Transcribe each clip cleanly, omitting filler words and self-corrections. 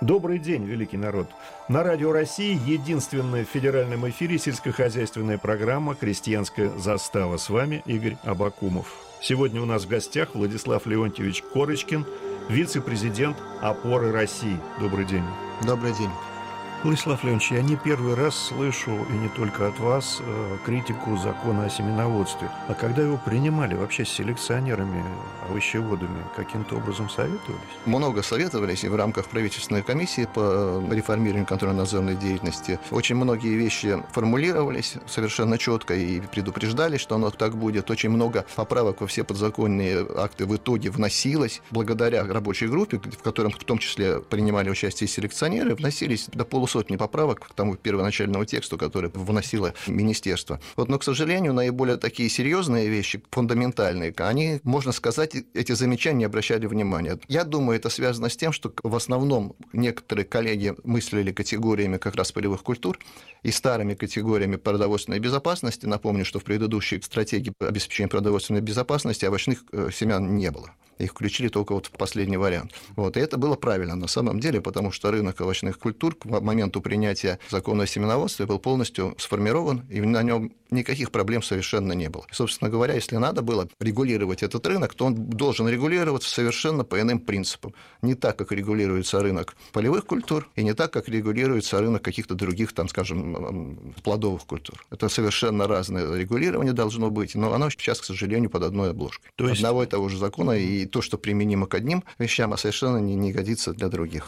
Добрый день, великий народ. На Радио России единственная в федеральном эфире сельскохозяйственная программа «Крестьянская застава». С вами Игорь Абакумов. Сегодня у нас в гостях Владислав Леонтьевич Корочкин, вице-президент «Опоры России». Добрый день. Добрый день. Владислав Леонтьевич, я не первый раз слышу, и не только от вас, критику закона о семеноводстве. А когда его принимали вообще с селекционерами, овощеводами, каким-то образом советовались? Много советовались и в рамках правительственной комиссии по реформированию контрольно-надзорной деятельности. Очень многие вещи формулировались совершенно четко и предупреждали, что оно так будет. Очень много поправок во все подзаконные акты в итоге вносилось. Благодаря рабочей группе, в котором в том числе принимали участие селекционеры, вносились до полусотни поправок к тому первоначальному тексту, который вносило министерство. Но, к сожалению, наиболее такие серьезные вещи, фундаментальные, они, можно сказать, эти замечания не обращали внимания. Я думаю, это связано с тем, что в основном некоторые коллеги мыслили категориями как раз полевых культур и старыми категориями продовольственной безопасности. Напомню, что в предыдущей стратегии обеспечения продовольственной безопасности овощных семян не было. Их включили только в последний вариант. И это было правильно на самом деле, потому что рынок овощных культур к моменту принятия закона о семеноводстве был полностью сформирован, и на нем никаких проблем совершенно не было. Собственно говоря, если надо было регулировать этот рынок, то он должен регулироваться совершенно по иным принципам. Не так, как регулируется рынок полевых культур, и не так, как регулируется рынок каких-то других, плодовых культур. Это совершенно разное регулирование должно быть, но оно сейчас, к сожалению, под одной обложкой. То есть одного и того же закона, и то, что применимо к одним вещам, совершенно не годится для других.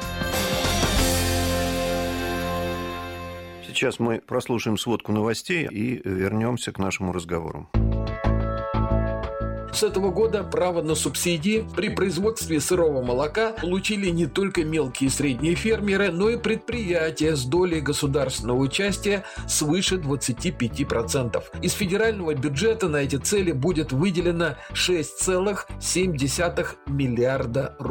Сейчас мы прослушаем сводку новостей и вернемся к нашему разговору. С этого года право на субсидии при производстве сырого молока получили не только мелкие и средние фермеры, но и предприятия с долей государственного участия свыше 25%. Из федерального бюджета на эти цели будет выделено 6,7 миллиарда рублей.